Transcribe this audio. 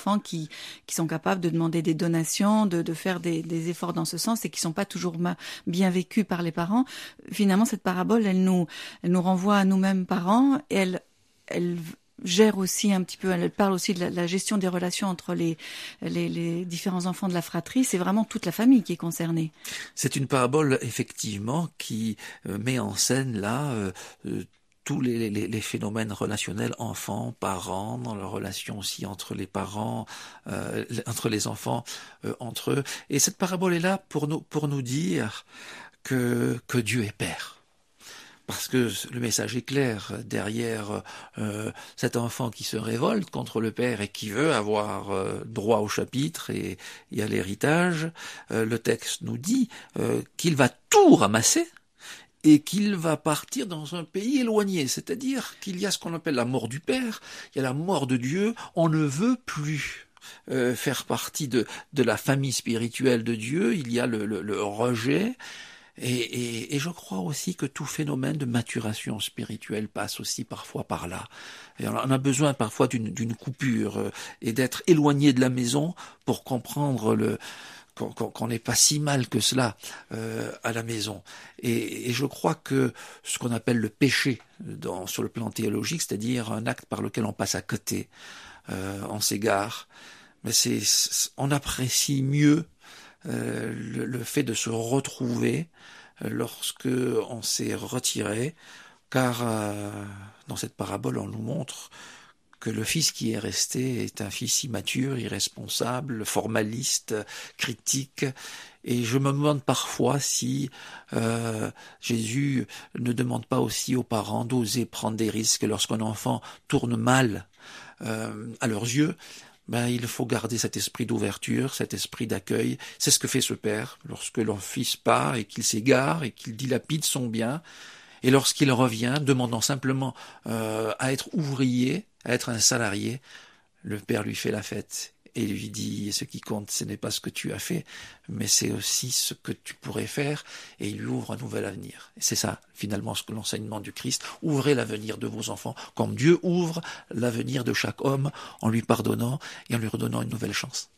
enfants qui sont capables de demander des donations, de faire des efforts dans ce sens et qui sont pas toujours bien vécus par les parents. Finalement, cette parabole, elle nous renvoie à nous-mêmes parents et elle gère aussi un petit peu, elle parle aussi de la gestion des relations entre les différents enfants de la fratrie. C'est vraiment toute la famille qui est concernée. C'est une parabole, effectivement, qui met en scène là tous les phénomènes relationnels enfants, parents, dans leur relation aussi entre les parents, entre les enfants, entre eux. Et cette parabole est là pour nous dire que Dieu est Père. Parce que le message est clair, derrière cet enfant qui se révolte contre le père et qui veut avoir droit au chapitre et à l'héritage, le texte nous dit qu'il va tout ramasser et qu'il va partir dans un pays éloigné. C'est-à-dire qu'il y a ce qu'on appelle la mort du père, il y a la mort de Dieu, on ne veut plus faire partie de la famille spirituelle de Dieu, il y a le rejet. Et je crois aussi que tout phénomène de maturation spirituelle passe aussi parfois par là. Et on a besoin parfois d'une coupure et d'être éloigné de la maison pour comprendre qu'on n'est pas si mal que cela à la maison. Et je crois que ce qu'on appelle le péché sur le plan théologique, c'est-à-dire un acte par lequel on passe à côté, on s'égare, mais on apprécie mieux le fait de se retrouver lorsque on s'est retiré, car dans cette parabole on nous montre que le fils qui est resté est un fils immature, irresponsable, formaliste, critique, et je me demande parfois si Jésus ne demande pas aussi aux parents d'oser prendre des risques lorsqu'un enfant tourne mal à leurs yeux. Il faut garder cet esprit d'ouverture, cet esprit d'accueil. C'est ce que fait ce père lorsque leur fils part et qu'il s'égare et qu'il dilapide son bien. Et lorsqu'il revient, demandant simplement à être ouvrier, à être un salarié, le père lui fait la fête et lui dit « Ce qui compte, ce n'est pas ce que tu as fait, mais c'est aussi ce que tu pourrais faire. » Et il lui ouvre un nouvel avenir. Et c'est ça, finalement, ce que l'enseignement du Christ. Ouvrez l'avenir de vos enfants, comme Dieu ouvre l'avenir de chaque homme en lui pardonnant et en lui redonnant une nouvelle chance.